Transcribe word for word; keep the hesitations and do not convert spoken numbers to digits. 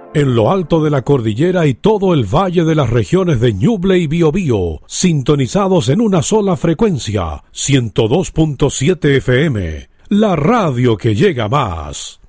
En lo alto de la cordillera y todo el valle de las regiones de Ñuble y Biobío, sintonizados en una sola frecuencia, ciento dos punto siete F M, la radio que llega más.